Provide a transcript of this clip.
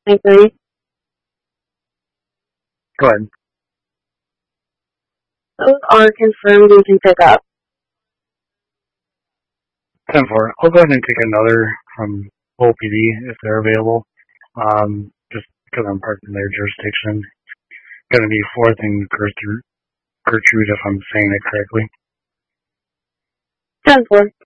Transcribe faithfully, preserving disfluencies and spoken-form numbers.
three. Go ahead. Those are confirmed you can pick up. ten four. I'll go ahead and take another from O P D if they're available. Um, just because I'm part of their jurisdiction. Going to be fourth and Gertrude, Gertrude, if I'm saying it correctly. ten four.